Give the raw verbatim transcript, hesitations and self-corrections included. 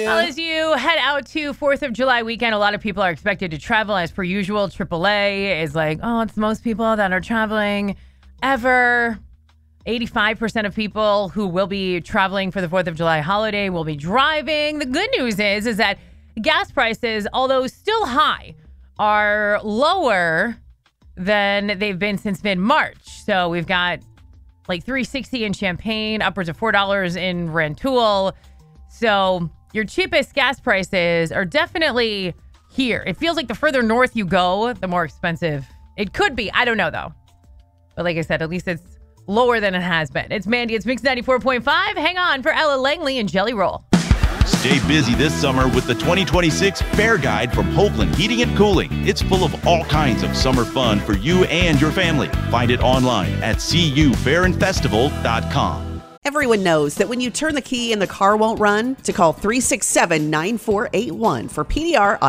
Well, as you head out to fourth of July weekend, a lot of people are expected to travel as per usual. triple A is like, oh, it's most people that are traveling ever. eighty-five percent of people who will be traveling for the fourth of July holiday will be driving. The good news is, is that gas prices, although still high, are lower than they've been since mid-March. So we've got like three sixty in Champaign, upwards of four dollars in Rantoul. So your cheapest gas prices are definitely here. It feels like the further north you go, the more expensive it could be. I don't know, though. But like I said, at least it's lower than it has been. It's Mandy. It's Mix ninety-four point five. Hang on for Ella Langley and Jelly Roll. Stay busy this summer with the twenty twenty-six Fair Guide from Hopeland Heating and Cooling. It's full of all kinds of summer fun for you and your family. Find it online at c u fair and festival dot com. Everyone knows that when you turn the key and the car won't run, to call three six seven, nine four eight one for P D R